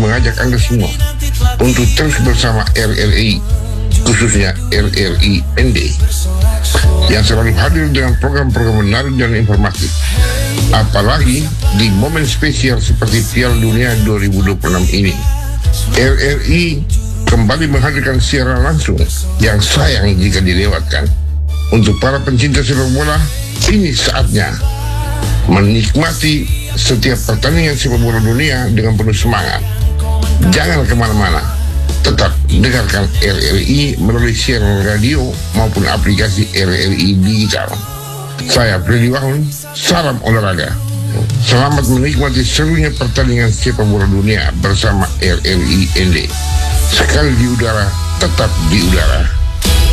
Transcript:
mengajak Anda semua untuk terus bersama RRI, khususnya RRI ND, yang selalu hadir dengan program-program menarik dan informatif. Apalagi di momen spesial seperti Piala Dunia 2026 ini. RRI kembali menghadirkan siaran langsung yang sayang jika dilewatkan. Untuk para pencinta sepak bola, ini saatnya menikmati setiap pertandingan sepak bola dunia dengan penuh semangat. Jangan kemana-mana, tetap dengarkan RRI melalui siaran radio maupun aplikasi RRI digital. Saya Freddy Wahun, salam olahraga. Selamat menikmati serunya pertandingan sepak bola dunia bersama RRI ND. Sekali di udara, tetap di udara.